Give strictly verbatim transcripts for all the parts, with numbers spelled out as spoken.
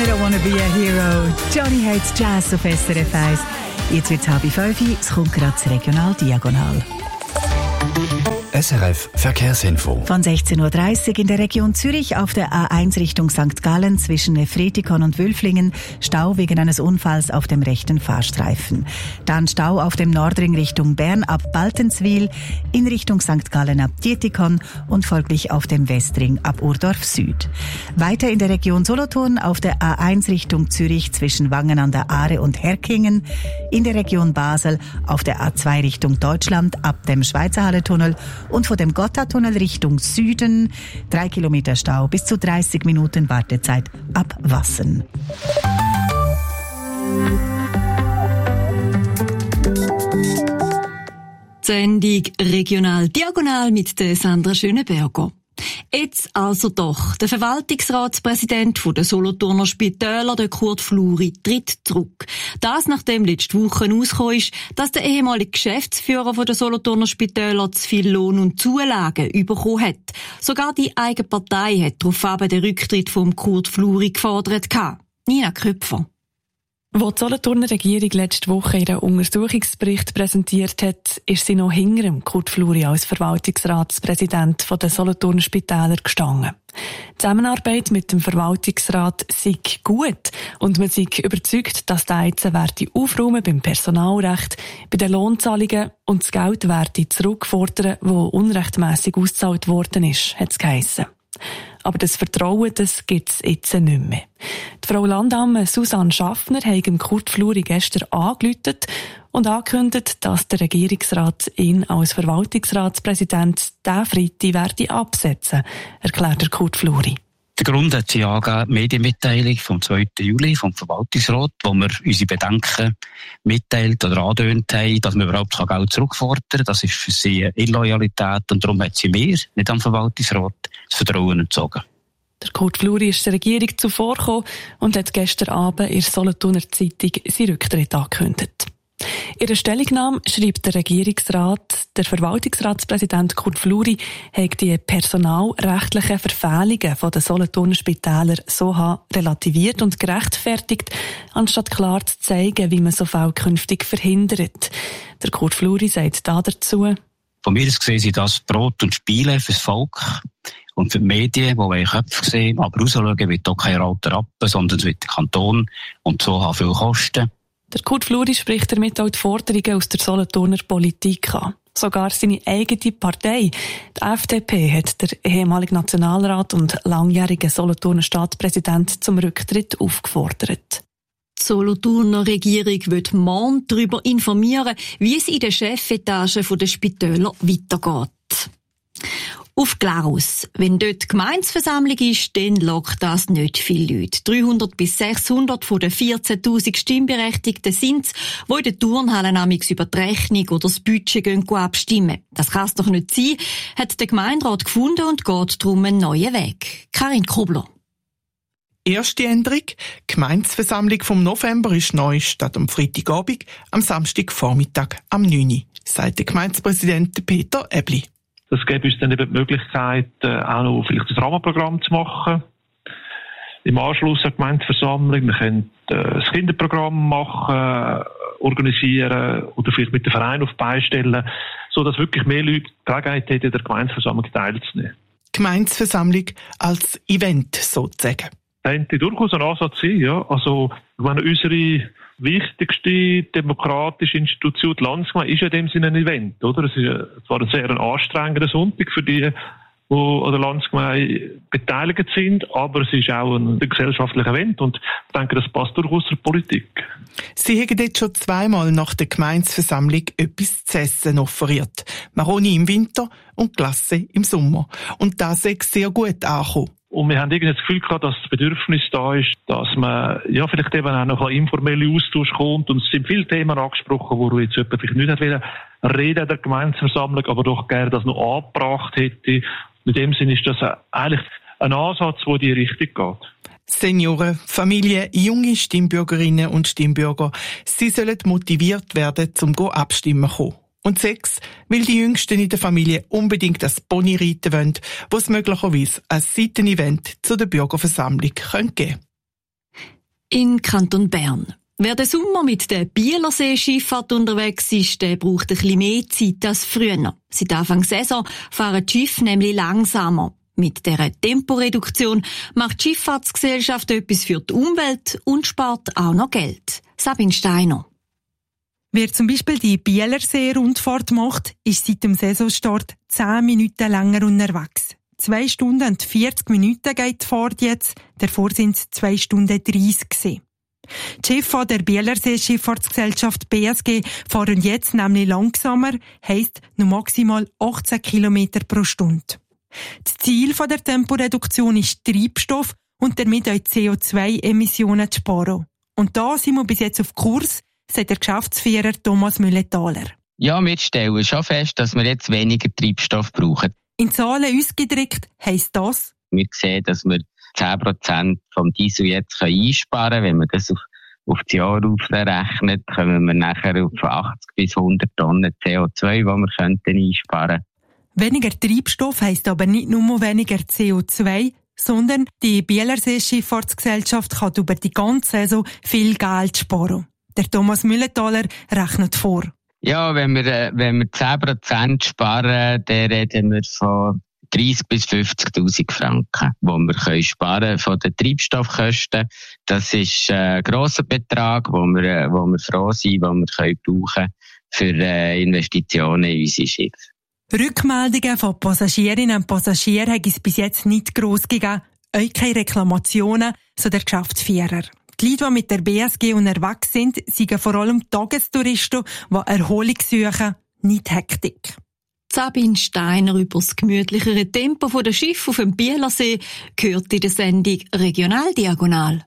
don't wanna be a hero. Johnny Hates Jazz auf S R F eins. Jetzt wird es halb fünf, es kommt gerade das Regional Diagonal. S R F Verkehrsinfo. Von sechzehn Uhr dreißig in der Region Zürich auf der A eins Richtung Sankt Gallen zwischen Nefretikon und Wülflingen Stau wegen eines Unfalls auf dem rechten Fahrstreifen. Dann Stau auf dem Nordring Richtung Bern ab Baltenswil, in Richtung Sankt Gallen ab Dietikon und folglich auf dem Westring ab Urdorf Süd. Weiter in der Region Solothurn auf der A eins Richtung Zürich zwischen Wangen an der Aare und Herkingen, in der Region Basel auf der A zwei Richtung Deutschland ab dem Schweizerhalle-Tunnel und von dem Gotthardtunnel Richtung Süden drei Kilometer Stau bis zu dreißig Minuten Wartezeit ab Wassen. Sendung Regional Diagonal mit der Sandra Schöneberger. Jetzt also doch. Der Verwaltungsratspräsident der Solothurner Spitäler, der Kurt Fluri, tritt zurück. Das, nachdem letzte Woche herausgekommen ist, dass der ehemalige Geschäftsführer der Solothurner Spitäler zu viel Lohn und Zulagen bekommen hat. Sogar die eigene Partei hat daraufhin den Rücktritt von Kurt Fluri gefordert. Nina Köpfer. Wo die Solothurner Regierung letzte Woche ihren Untersuchungsbericht präsentiert hat, ist sie noch hinter dem Kurt Fluri als Verwaltungsratspräsident der Solothurner Spitäler gestanden. Die Zusammenarbeit mit dem Verwaltungsrat sei gut und man sei überzeugt, dass der jetzt werde aufräumen beim Personalrecht, bei den Lohnzahlungen und das Geld werde zurückfordern, das unrechtmässig ausgezahlt worden ist, hat es geheissen. Aber das Vertrauen, das gibt es jetzt nicht mehr. Die Frau Landamme Susanne Schaffner hat dem Kurt Fluri gestern angerufen und angekündigt, dass der Regierungsrat ihn als Verwaltungsratspräsident diesen Freitag werde absetzen, erklärt der Kurt Fluri. Der Grund hat sie angegeben, die Medienmitteilung vom zweiten Juli vom Verwaltungsrat, wo wir unsere Bedenken mitteilt oder angedeutet haben, dass wir überhaupt Geld zurückfordern kann. Das ist für sie eine Illoyalität und darum hat sie mir, nicht am Verwaltungsrat, das Vertrauen entzogen. Der Kurt Fluri ist der Regierung zuvorgekommen und hat gestern Abend in der Solothurner Zeitung seinen Rücktritt angekündigt. In der Stellungnahme schreibt der Regierungsrat, der Verwaltungsratspräsident Kurt Fluri hat die personalrechtlichen Verfehlungen der Solothurner Spitäler so relativiert und gerechtfertigt, anstatt klar zu zeigen, wie man so Fälle künftig verhindert. Der Kurt Fluri sagt da dazu: Von mir aus gesehen sind das Brot und Spiele fürs Volk und für die Medien, die Köpfe sehen, aber rausschauen wird auch kein alter Rappen, sondern es wird der Kanton und so haben viel Kosten. Der Kurt Fluri spricht damit auch die Forderungen aus der Solothurner Politik an. Sogar seine eigene Partei, die F D P, hat der ehemalige Nationalrat und langjährige Solothurner Staatspräsident zum Rücktritt aufgefordert. Die Solothurner Regierung wird morgen darüber informieren, wie es in der Chefetage der Spitäler weitergeht. Auf Glarus. Wenn dort Gemeindeversammlung ist, dann lockt das nicht viele Leute. dreihundert bis sechshundert von den vierzehntausend Stimmberechtigten sind es, die in den Turnhallen amigs über die Rechnung oder das Budget gehen abstimmen. Das kann es doch nicht sein, hat der Gemeinderat gefunden und geht darum einen neuen Weg. Karin Kobler. Erste Änderung. Die Gemeindeversammlung vom November ist neu statt am Freitagabend, am Samstagvormittag am neun Uhr, sagt der Gemeindepräsident Peter Ebli. Das gibt uns dann eben die Möglichkeit, auch noch vielleicht ein Rahmenprogramm zu machen. Im Anschluss an die Gemeindeversammlung. Wir können das Kinderprogramm machen, organisieren oder vielleicht mit dem Verein auf beistellen, sodass wirklich mehr Leute die Gelegenheit hätten, in der Gemeindeversammlung teilzunehmen. Gemeindeversammlung als Event sozusagen. Das könnte durchaus ein Ansatz sein, ja. Also, ich meine, unsere wichtigste demokratische Institution, die Landsgemeinde, ist ja in dem Sinne ein Event, oder? Es ist zwar ein sehr anstrengender Sonntag für die, die an der Landsgemeinde beteiligt sind, aber es ist auch ein gesellschaftliches Event und ich denke, das passt durchaus zur Politik. Sie haben jetzt schon zweimal nach der Gemeindeversammlung etwas zu essen offeriert. Maroni im Winter und Glasse im Sommer. Und das ist sehr gut angekommen. Und wir haben irgendwie das Gefühl gehabt, dass das Bedürfnis da ist, dass man ja vielleicht eben auch noch ein informeller Austausch kommt. Und es sind viele Themen angesprochen, wo du jetzt jemand vielleicht nicht reden reden in der Gemeindeversammlung, aber doch gerne das noch angebracht hätte. In dem Sinne ist das eigentlich ein Ansatz, der in die Richtung geht. Senioren, Familien, junge Stimmbürgerinnen und Stimmbürger, sie sollen motiviert werden, zum abstimmen zu kommen. Und sechs, weil die Jüngsten in der Familie unbedingt das Pony reiten wollen, wo es möglicherweise ein Seitenevent zu der Bürgerversammlung geben könnte. In Kanton Bern. Wer den Sommer mit der Bielersee-Schifffahrt unterwegs ist, der braucht ein bisschen mehr Zeit als früher. Seit Anfang Saison fahren die Schiffe nämlich langsamer. Mit dieser Temporeduktion macht die Schifffahrtsgesellschaft etwas für die Umwelt und spart auch noch Geld. Sabine Steiner. Wer zum Beispiel die Bielersee-Rundfahrt macht, ist seit dem Saisonstart zehn Minuten länger unterwegs. Zwei Stunden und vierzig Minuten geht die Fahrt jetzt, davor sind es zwei Stunden dreißig gewesen. Die Schiffe der Bielersee Schifffahrtsgesellschaft B S G fahren jetzt nämlich langsamer, heisst nur maximal achtzehn Kilometer pro Stunde. Das Ziel der Temporeduktion ist Treibstoff und damit auch C O zwei Emissionen zu sparen. Und da sind wir bis jetzt auf Kurs, sagt der Geschäftsführer Thomas Mülletaler. Ja, wir stellen schon fest, dass wir jetzt weniger Treibstoff brauchen. In Zahlen ausgedrückt heisst das: Wir sehen, dass wir zehn Prozent vom Diesel jetzt einsparen können. Wenn man das auf, auf das Jahr aufrechnet, kommen wir nachher auf achtzig bis hundert Tonnen C O zwei, die wir könnten einsparen könnten. Weniger Treibstoff heisst aber nicht nur weniger C O zwei, sondern die Bielersee Schifffahrtsgesellschaft kann über die ganze Saison viel Geld sparen. Der Thomas Mülletaler rechnet vor. Ja, wenn wir, wenn wir zehn Prozent sparen, dann reden wir von dreissig bis fünfzigtausend Franken, die wir können sparen von den Treibstoffkosten. Das ist ein grosser Betrag, wo wir, wo wir froh sind, den wir können brauchen für Investitionen in unsere Schiffe. Rückmeldungen von Passagierinnen und Passagieren hat es bis jetzt nicht gross gegeben, auch keine Reklamationen, so der Geschäftsführer. Die Leute, die mit der B S G unterwegs sind, sind vor allem Tagestouristen, die Erholung suchen, nicht Hektik. Sabine Steiner über das gemütlichere Tempo der Schiffe auf dem Bielersee gehört in der Sendung Regionaldiagonal.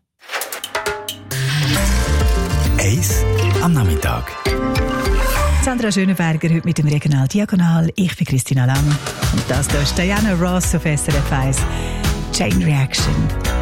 Eis am Nachmittag. Sandra Schönenberger heute mit dem Regionaldiagonal. Ich bin Christina Lang. Und das hier ist Diana Ross auf S R F eins. Chain Reaction.